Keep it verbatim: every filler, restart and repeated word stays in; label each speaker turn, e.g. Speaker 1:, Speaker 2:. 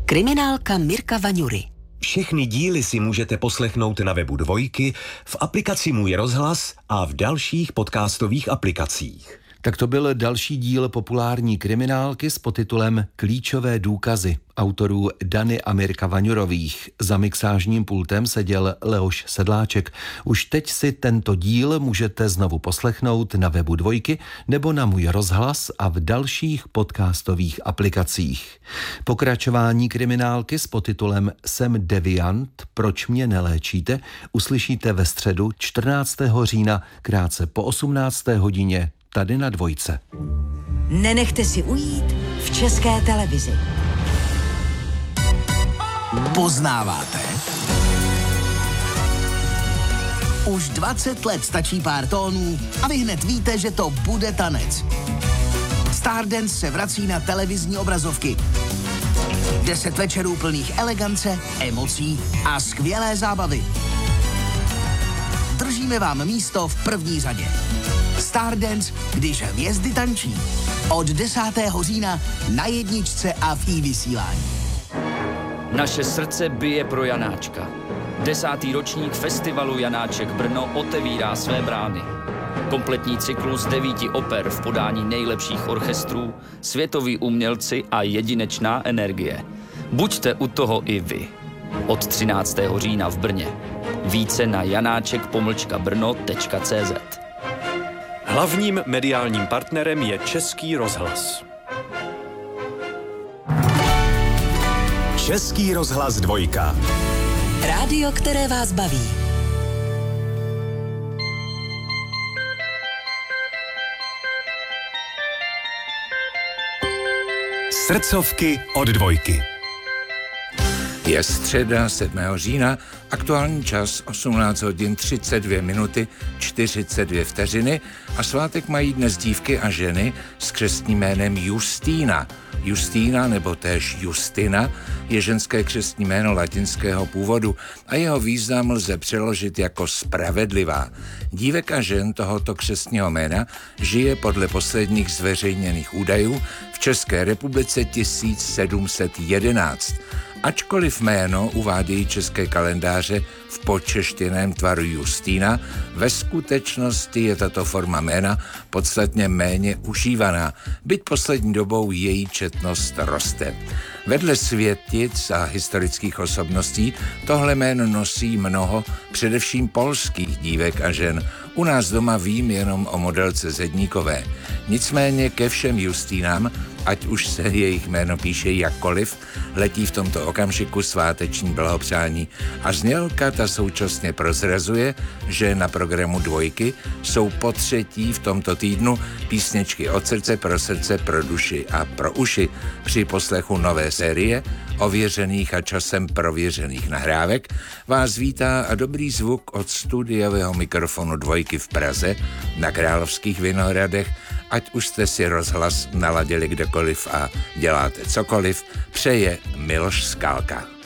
Speaker 1: Kriminálka Mirka Vaňury.
Speaker 2: Všechny díly si můžete poslechnout na webu Dvojky, v aplikaci Můj rozhlas a v dalších podcastových aplikacích.
Speaker 3: Tak to byl další díl populární kriminálky s podtitulem Klíčové důkazy autorů Dany a Mirka Vaňurových. Za mixážním pultem seděl Leoš Sedláček. Už teď si tento díl můžete znovu poslechnout na webu Dvojky nebo na Můj rozhlas a v dalších podcastových aplikacích. Pokračování kriminálky s podtitulem Jsem deviant, proč mě neléčíte, uslyšíte ve středu čtrnáctého října krátce po osmnácté hodině tady na Dvojce.
Speaker 1: Nenechte si ujít v České televizi.
Speaker 4: Poznáváte? Už dvacet let stačí pár tónů a vy hned víte, že to bude tanec. Stardance se vrací na televizní obrazovky. Deset večerů plných elegance, emocí a skvělé zábavy. Držíme vám místo v první řadě. Stardance, když hvězdy tančí. Od desátého října na jedničce a v iVysílání.
Speaker 5: Naše srdce bije pro Janáčka. Desátý ročník festivalu Janáček Brno otevírá své brány. Kompletní cyklus devíti oper v podání nejlepších orchestrů, světoví umělci a jedinečná energie. Buďte u toho i vy. Od třináctého října v Brně. Více na janáček pomlčka brno tečka cé zet.
Speaker 2: Hlavním mediálním partnerem je Český rozhlas. Český rozhlas Dvojka.
Speaker 1: Rádio, které vás baví.
Speaker 2: Srdcovky od Dvojky.
Speaker 6: Je středa sedmého října, aktuální čas osmnáct hodin třicet dvě minuty čtyřicet dvě vteřiny a svátek mají dnes dívky a ženy s křestním jménem Justína. Justína nebo též Justina je ženské křestní jméno latinského původu a jeho význam lze přeložit jako spravedlivá. Dívek a žen tohoto křestního jména žije podle posledních zveřejněných údajů v České republice tisíc sedm set jedenáct. Ačkoliv jméno uvádějí české kalendáře v počeštěném tvaru Justína, ve skutečnosti je tato forma jména podstatně méně užívaná, byť poslední dobou její četnost roste. Vedle světic a historických osobností tohle jméno nosí mnoho především polských dívek a žen. U nás doma vím jenom o modelce Zedníkové. Nicméně ke všem Justínám, ať už se jejich jméno píše jakkoliv, letí v tomto okamžiku sváteční blahopřání a znělka ta současně prozrazuje, že na programu Dvojky jsou po třetí v tomto týdnu písničky od srdce pro srdce, pro duši a pro uši. Při poslechu nové série ověřených a časem prověřených nahrávek vás vítá a dobrý zvuk od studiového mikrofonu Dvojky v Praze na Královských Vinohradech, ať už jste si rozhlas naladili kdekoliv a děláte cokoliv, přeje Miloš Skálka.